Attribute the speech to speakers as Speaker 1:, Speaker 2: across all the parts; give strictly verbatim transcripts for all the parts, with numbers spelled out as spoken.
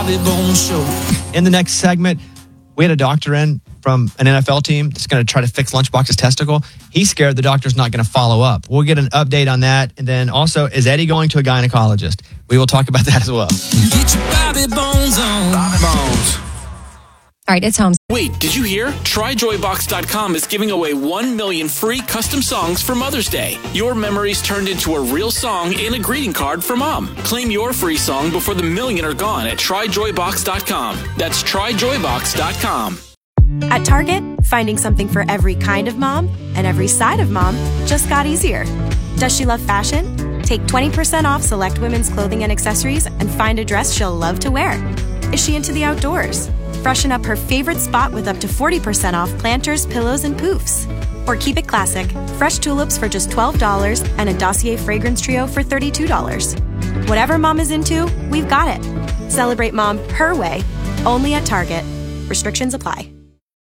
Speaker 1: In the next segment, we had a doctor in from an N F L team that's going to try to fix Lunchbox's testicle. He's scared the doctor's not going to follow up. We'll get an update on that. And then also, is Eddie going to a gynecologist? We will talk about that as well.
Speaker 2: Get your Bobby Bones on. Bobby Bones.
Speaker 3: All right, it's home.
Speaker 4: Wait, did you hear? Try Joy Box dot com is giving away one million free custom songs for Mother's Day. Your memories turned into a real song and a greeting card for Mom. Claim your free song before the million are gone at Try Joy Box dot com. That's Try Joy Box dot com.
Speaker 5: At Target, finding something for every kind of mom and every side of mom just got easier. Does she love fashion? Take twenty percent off select women's clothing and accessories and find a dress she'll love to wear. Is she into the outdoors? Freshen up her favorite spot with up to forty percent off planters, pillows, and poofs. Or keep it classic, fresh tulips for just twelve dollars and a Dossier fragrance trio for thirty-two dollars. Whatever mom is into, we've got it. Celebrate mom her way, only at Target. Restrictions apply.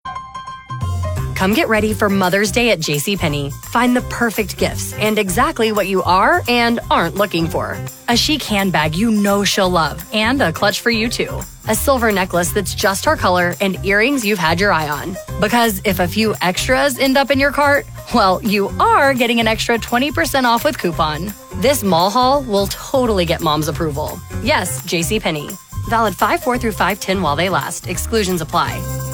Speaker 3: Come get ready for Mother's Day at JCPenney. Find the perfect gifts and exactly what you are and aren't looking for. A chic handbag you know she'll love and a clutch for you too. A silver necklace that's just her color and earrings you've had your eye on. Because if a few extras end up in your cart, well, you are getting an extra twenty percent off with coupon. This mall haul will totally get mom's approval. Yes, JCPenney. Valid five four through five ten while they last. Exclusions apply.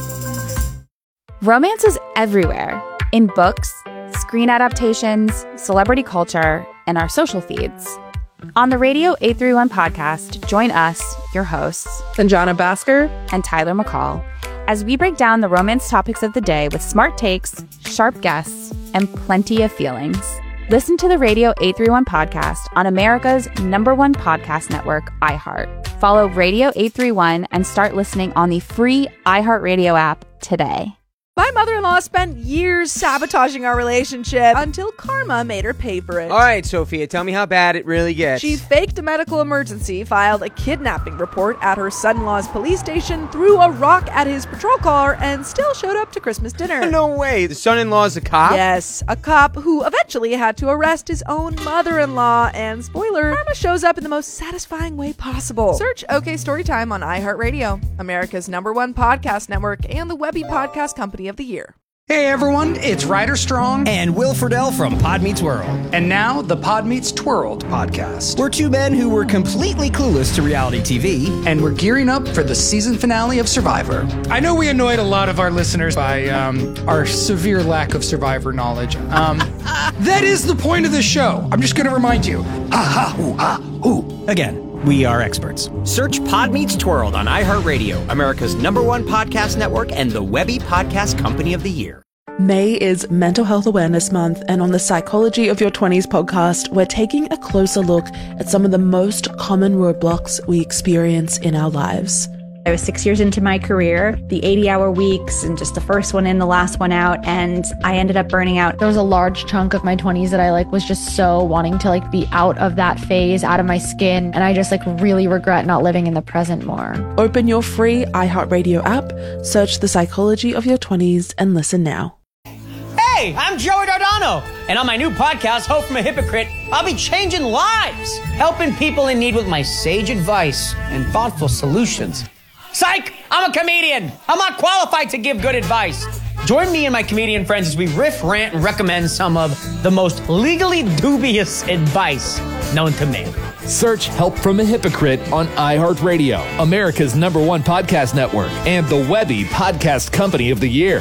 Speaker 6: Romance is everywhere, in books, screen adaptations, celebrity culture, and our social feeds. On the Radio eight thirty-one podcast, join us, your hosts,
Speaker 7: Sanjana Bhaskar
Speaker 6: and Tyler McCall, as we break down the romance topics of the day with smart takes, sharp guests, and plenty of feelings. Listen to the Radio eight thirty-one podcast on America's number one podcast network, iHeart. Follow Radio eight thirty-one and start listening on the free iHeartRadio app today.
Speaker 7: My mother-in-law spent years sabotaging our relationship until karma made her pay for it.
Speaker 8: All right, Sophia, tell me how bad it really gets.
Speaker 7: She faked a medical emergency, filed a kidnapping report at her son-in-law's police station, threw a rock at his patrol car, and still showed up to Christmas dinner.
Speaker 8: No way. The son-in-law's a cop?
Speaker 7: Yes, a cop who eventually had to arrest his own mother-in-law. And spoiler, karma shows up in the most satisfying way possible. Search OK Storytime on iHeartRadio, America's number one podcast network, and the Webby Podcast Company of the Year.
Speaker 9: Hey everyone, it's Ryder Strong
Speaker 10: and Will Friedle from Pod Meets World.
Speaker 9: And now the Pod Meets Twirled podcast.
Speaker 10: We're two men who were completely clueless to reality T V.
Speaker 9: And we're gearing up for the season finale of Survivor. I know we annoyed a lot of our listeners by um, our severe lack of Survivor knowledge. Um, that is the point of the show. I'm just going to remind you. Ah, ooh, ah, ooh.
Speaker 10: Again. We are experts.
Speaker 11: Search Pod Meets Twirled on iHeartRadio, America's number one podcast network and the Webby Podcast Company of the Year.
Speaker 12: May is Mental Health Awareness Month, and on the Psychology of Your twenties podcast, we're taking a closer look at some of the most common roadblocks we experience in our lives.
Speaker 13: I was six years into my career, the eighty-hour weeks, and just the first one in, the last one out, and I ended up burning out.
Speaker 14: There was a large chunk of my twenties that I like was just so wanting to like be out of that phase, out of my skin, and I just like really regret not living in the present more.
Speaker 12: Open your free iHeartRadio app, search The Psychology of Your twenties, and listen now.
Speaker 11: Hey, I'm Joey Dardano, and on my new podcast, Hope from a Hypocrite, I'll be changing lives, helping people in need with my sage advice and thoughtful solutions. Psych! I'm a comedian. I'm not qualified to give good advice. Join me and my comedian friends as we riff, rant, and recommend some of the most legally dubious advice known to man.
Speaker 15: Search Help from a Hypocrite on iHeartRadio, America's number one podcast network, and the Webby Podcast Company of the Year.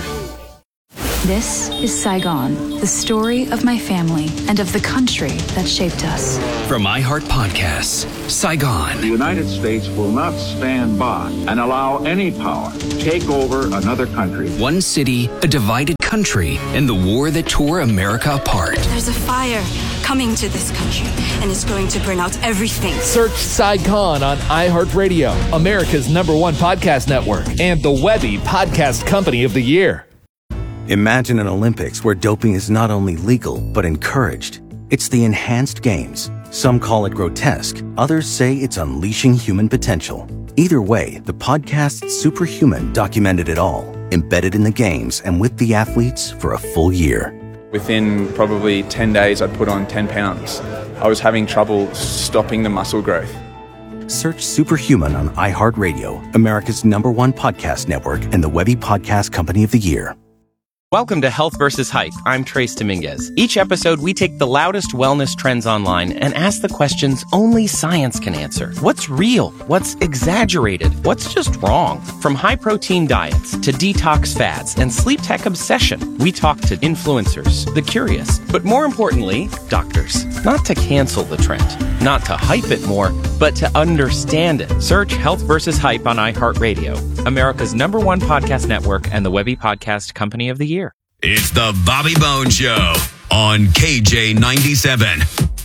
Speaker 16: This is Saigon, the story of my family and of the country that shaped us.
Speaker 17: From iHeart Podcasts, Saigon.
Speaker 18: The United States will not stand by and allow any power to take over another country.
Speaker 17: One city, a divided country, and the war that tore America apart.
Speaker 19: There's a fire coming to this country, and it's going to burn out everything.
Speaker 15: Search Saigon on iHeartRadio, America's number one podcast network, and the Webby Podcast Company of the Year.
Speaker 20: Imagine an Olympics where doping is not only legal, but encouraged. It's the Enhanced Games. Some call it grotesque. Others say it's unleashing human potential. Either way, the podcast Superhuman documented it all, embedded in the games and with the athletes for a full year.
Speaker 21: Within probably ten days, I'd put on ten pounds. I was having trouble stopping the muscle growth.
Speaker 20: Search Superhuman on iHeartRadio, America's number one podcast network and the Webby Podcast Company of the Year.
Speaker 1: Welcome to Health versus Hype. I'm Trace Dominguez. Each episode, we take the loudest wellness trends online and ask the questions only science can answer. What's real? What's exaggerated? What's just wrong? From high-protein diets to detox fads and sleep tech obsession, we talk to influencers, the curious, but more importantly, doctors. Not to cancel the trend, not to hype it more, but to understand it. Search Health versus Hype on iHeartRadio, America's number one podcast network and the Webby Podcast Company of the Year.
Speaker 22: It's the Bobby Bones Show on K J ninety-seven.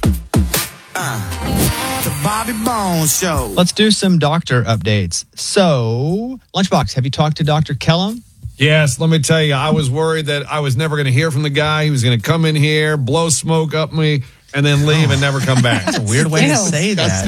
Speaker 23: Uh, the Bobby Bones Show.
Speaker 24: Let's do some doctor updates. So, Lunchbox, have you talked to Doctor Kellum?
Speaker 25: Yes, let me tell you, I was worried that I was never going to hear from the guy. He was going to come in here, blow smoke up me, and then leave and never come back.
Speaker 24: That's a weird way to say that.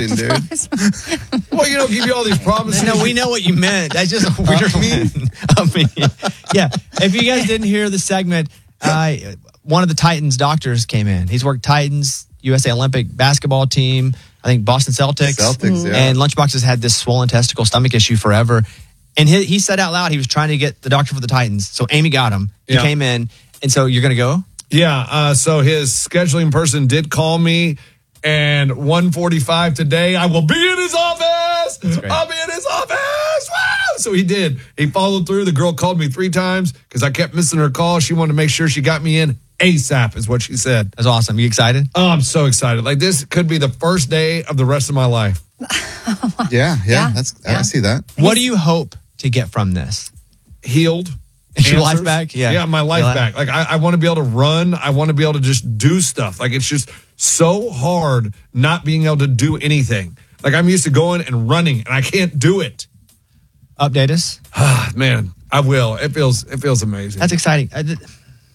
Speaker 25: Dude. Well, you know, give you all these promises.
Speaker 24: No, we know what you meant. That's just a weird one. I mean, yeah. If you guys didn't hear the segment, uh, one of the Titans doctors came in. He's worked Titans, U S A Olympic basketball team, I think Boston Celtics.
Speaker 26: Celtics, yeah.
Speaker 24: And Lunchbox has had this swollen testicle stomach issue forever. And he, he said out loud he was trying to get the doctor for the Titans. So Amy got him. He
Speaker 25: Yeah.
Speaker 24: came in. And so you're going to go?
Speaker 25: Yeah, uh, so his scheduling person did call me, and one forty-five today, I will be in his office. I'll be in his office. Wow! So he did. He followed through. The girl called me three times because I kept missing her call. She wanted to make sure she got me in ASAP is what she said.
Speaker 24: That's awesome. You excited?
Speaker 25: Oh, I'm so excited. Like, this could be the first day of the rest of my life.
Speaker 26: yeah, yeah, yeah, that's I see that.
Speaker 24: What do you hope to get from this?
Speaker 25: Healed.
Speaker 24: Your
Speaker 25: Answers.
Speaker 24: life back? Yeah.
Speaker 25: Yeah, my life
Speaker 24: Your
Speaker 25: back. Like, I, I want to be able to run. I want to be able to just do stuff. Like, it's just so hard not being able to do anything. Like, I'm used to going and running, and I can't do it.
Speaker 24: Update us.
Speaker 25: Man, I will. It feels it feels amazing.
Speaker 24: That's exciting. I, did,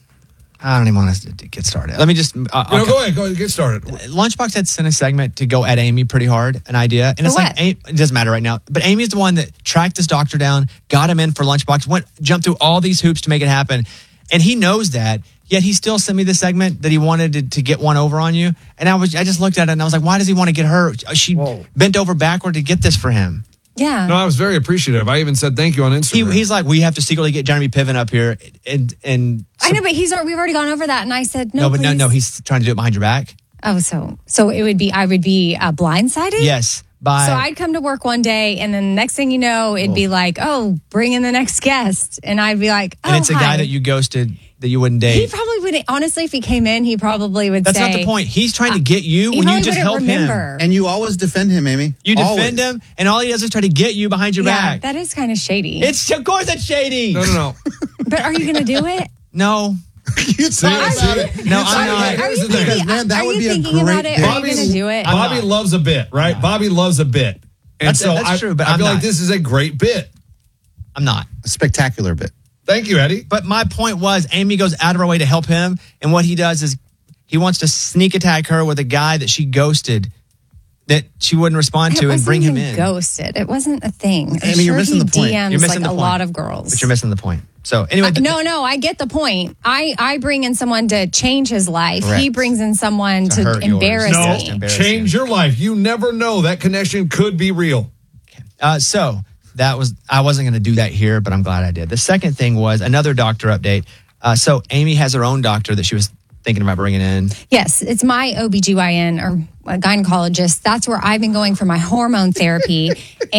Speaker 24: I don't even want us to get started. Let me just... Uh,
Speaker 25: You know,
Speaker 24: okay.
Speaker 25: go ahead. Go ahead. Get started.
Speaker 24: Lunchbox had sent a segment to go at Amy pretty hard, an idea. And it's
Speaker 27: For
Speaker 24: like,
Speaker 27: what?
Speaker 24: Amy, it doesn't matter right now. But Amy's the one that tracked this doctor down, got him in for Lunchbox, went, jumped through all these hoops to make it happen. And he knows that. Yet he still sent me this segment that he wanted to, to get one over on you. And I was, I just looked at it and I was like, why does he want to get her? She bent over backward to get this for him.
Speaker 27: Yeah.
Speaker 25: No, I was very appreciative. I even said thank you on Instagram.
Speaker 24: He, he's like, we have to secretly get Jeremy Piven up here. And, and
Speaker 27: I know, but he's al- we've already gone over that, and I said no.
Speaker 24: no, but no,
Speaker 27: please.
Speaker 24: no, he's trying to do it behind your back.
Speaker 27: Oh, so so it would be I would be uh, blindsided.
Speaker 24: Yes. By
Speaker 27: So I'd come to work one day, and then the next thing you know, it'd be like, oh, bring in the next guest, and I'd be like, oh,
Speaker 24: and it's a
Speaker 27: hi.
Speaker 24: guy that you ghosted that you wouldn't date.
Speaker 27: He probably would. Honestly, if he came in, he probably would
Speaker 24: That's
Speaker 27: say.
Speaker 24: not the point. He's trying to get you
Speaker 27: He
Speaker 24: when you
Speaker 27: probably
Speaker 24: just
Speaker 27: wouldn't
Speaker 24: help
Speaker 27: remember.
Speaker 24: him.
Speaker 26: And you always defend him, Amy.
Speaker 24: You
Speaker 26: Always.
Speaker 24: defend him, and all he does is try to get you behind your
Speaker 27: Yeah,
Speaker 24: back.
Speaker 27: that is kind of shady.
Speaker 24: It's of course it's shady.
Speaker 25: No, no, no.
Speaker 27: But are you going to do it?
Speaker 24: No.
Speaker 26: you
Speaker 25: thought
Speaker 26: about it.
Speaker 24: No,
Speaker 25: You
Speaker 24: I'm
Speaker 25: thought
Speaker 24: not.
Speaker 25: about it.
Speaker 27: Are
Speaker 25: Here's
Speaker 27: you
Speaker 25: the thing.
Speaker 27: thinking,
Speaker 26: man, that
Speaker 27: are
Speaker 26: would
Speaker 27: you
Speaker 26: be a
Speaker 27: thinking
Speaker 26: great
Speaker 27: about it?
Speaker 26: date.
Speaker 27: Are you going to do it?
Speaker 25: Bobby
Speaker 24: not.
Speaker 25: loves a bit, right? Bobby loves a bit. And
Speaker 24: That's-
Speaker 25: so
Speaker 24: that's
Speaker 25: I,
Speaker 24: true, but
Speaker 25: I
Speaker 24: I'm
Speaker 25: feel
Speaker 24: not.
Speaker 25: like this is a great bit.
Speaker 24: I'm not.
Speaker 26: A spectacular bit.
Speaker 25: Thank you, Eddie.
Speaker 24: But my point was, Amy goes out of her way to help him, and what he does is he wants to sneak attack her with a guy that she ghosted that she wouldn't respond
Speaker 27: It
Speaker 24: to and
Speaker 27: wasn't
Speaker 24: bring him
Speaker 27: even
Speaker 24: in.
Speaker 27: ghosted. It wasn't a thing. I'm
Speaker 24: Amy, you're
Speaker 27: sure
Speaker 24: missing
Speaker 27: he
Speaker 24: the point.
Speaker 27: D Ms
Speaker 24: You're missing
Speaker 27: like
Speaker 24: the
Speaker 27: a
Speaker 24: point.
Speaker 27: lot of girls.
Speaker 24: But you're missing the point. So anyway,
Speaker 27: Uh,
Speaker 24: th-
Speaker 27: no, no, I get the point. I, I bring in someone to change his life.
Speaker 24: Correct.
Speaker 27: He brings in someone
Speaker 24: To
Speaker 27: to,
Speaker 24: hurt yours.
Speaker 27: embarrass
Speaker 25: No,
Speaker 27: me.
Speaker 25: change your life. You never know. That connection could be real.
Speaker 24: Uh, so that was, I wasn't going to do that here, but I'm glad I did. The second thing was another doctor update. Uh, so Amy has her own doctor that she was thinking about bringing in.
Speaker 27: Yes, it's my O B G Y N or a gynecologist. That's where I've been going for my hormone therapy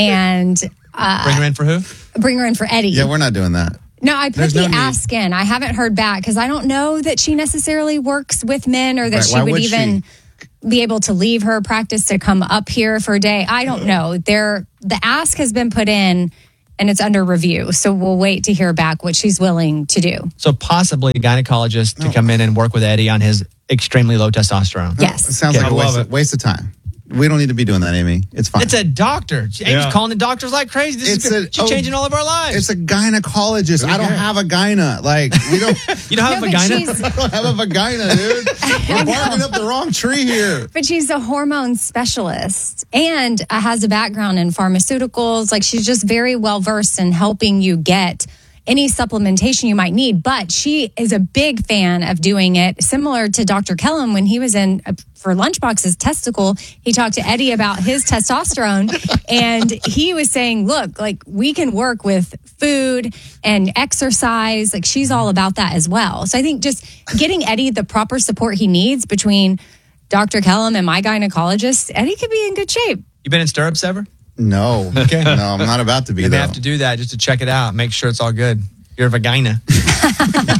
Speaker 27: and uh,
Speaker 24: Bring her in for who?
Speaker 27: bring her in for Eddie.
Speaker 26: Yeah, we're not doing that.
Speaker 27: No, I put
Speaker 26: There's
Speaker 27: the
Speaker 26: no need.
Speaker 27: ask in. I haven't heard back because I don't know that she necessarily works with men or that
Speaker 26: Right,
Speaker 27: she
Speaker 26: why
Speaker 27: would
Speaker 26: would
Speaker 27: even be able to leave her practice to come up here for a day. I don't know. There, the ask has been put in and it's under review. So we'll wait to hear back what she's willing to do.
Speaker 24: So possibly a gynecologist to come in and work with Eddie on his extremely low testosterone.
Speaker 27: Yes.
Speaker 26: It sounds
Speaker 24: Okay.
Speaker 26: like a
Speaker 24: I love
Speaker 26: waste of, waste of time. We don't need to be doing that, Amy. It's fine.
Speaker 24: It's a doctor. Amy's
Speaker 25: Yeah.
Speaker 24: calling the doctors like crazy. This
Speaker 26: It's
Speaker 24: is good.
Speaker 26: a-
Speaker 24: She's
Speaker 26: oh,
Speaker 24: changing all of our lives.
Speaker 26: It's a gynecologist. I don't
Speaker 24: care?
Speaker 26: have a gyna. Like, we don't,
Speaker 24: you don't have
Speaker 27: No,
Speaker 24: a
Speaker 27: but
Speaker 24: vagina?
Speaker 27: she's-
Speaker 26: I don't have a vagina, dude. We're barking up the wrong tree here.
Speaker 27: But she's a hormone specialist and uh, has a background in pharmaceuticals. Like she's just very well versed in helping you get any supplementation you might need. But she is a big fan of doing it, similar to Doctor Kellum when he was in uh, for Lunchbox's testicle. He talked to Eddie about his testosterone, and he was saying, look, like we can work with food and exercise. Like she's all about that as well. So I think just getting Eddie the proper support he needs between Doctor Kellum and my gynecologist, Eddie could be in good shape.
Speaker 24: You been in stirrups ever?
Speaker 26: No.
Speaker 24: Okay.
Speaker 26: No, I'm not about to be,
Speaker 24: Maybe
Speaker 26: though.
Speaker 24: I have to do that just to check it out, make sure it's all good. Your vagina.